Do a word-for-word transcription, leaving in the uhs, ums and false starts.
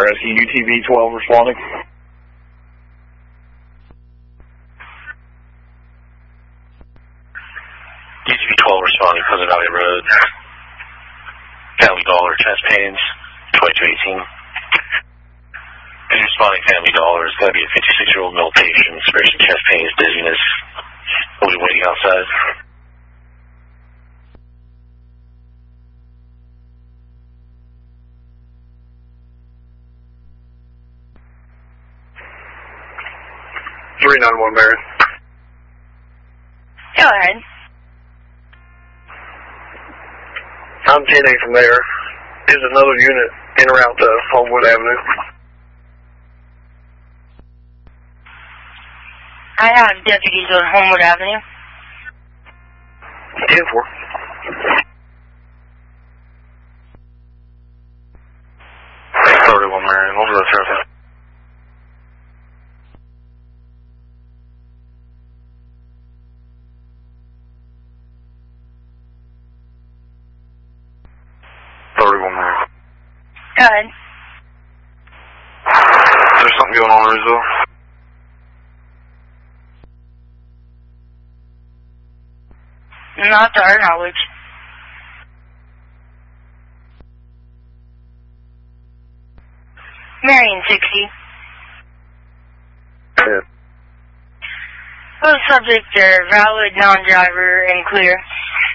Rescue, U T V twelve responding. U T V twelve responding, Pleasant Valley Road. Family Dollar, chest pains, twenty-two eighteen. He's responding, Family Dollar. It's going to be a fifty-six-year-old male patient, experiencing chest pains, dizziness. We'll be waiting outside. three nine one, Baron. Go ahead. I'm ten eight from there. There's another unit in or out uh, Homewood Avenue. I have deputies on Homewood Avenue. ten four. thirty-one, Marion. Hold the surface. thirty-one, Marion. Go ahead. Is there something going on in Rizzo? Not to our knowledge. Marion sixty. Yeah. Both subjects are valid, non-driver, and clear.